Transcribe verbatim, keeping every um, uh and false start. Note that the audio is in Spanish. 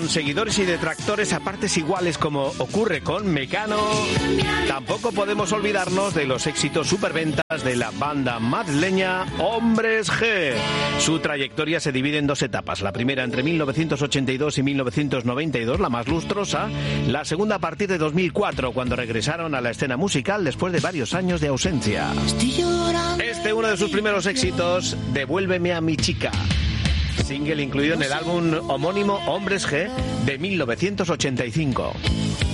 con seguidores y detractores a partes iguales como ocurre con Mecano, tampoco podemos olvidarnos de los éxitos superventas de la banda madrileña Hombres G. Su trayectoria se divide en dos etapas, la primera entre mil novecientos ochenta y dos y mil novecientos noventa y dos, la más lustrosa, la segunda a partir de dos mil cuatro, cuando regresaron a la escena musical después de varios años de ausencia. Este, uno de sus primeros éxitos, Devuélveme a mi chica, single incluido en el álbum homónimo Hombres G de mil novecientos ochenta y cinco.